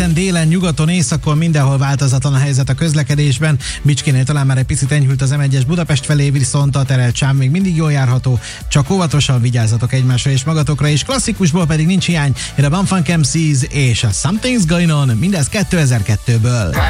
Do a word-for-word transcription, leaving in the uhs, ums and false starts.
keleten, délen, nyugaton, északon, mindenhol változatlan a helyzet a közlekedésben. Bicskénél talán már egy picit enyhült az em egyes Budapest felé, viszont a terelt sáv még mindig jól járható, csak óvatosan vigyázzatok egymásra és magatokra, és klasszikusból pedig nincs hiány, a Bumfunk em cés és a Something's Going On, mindez kétezer-kettőből.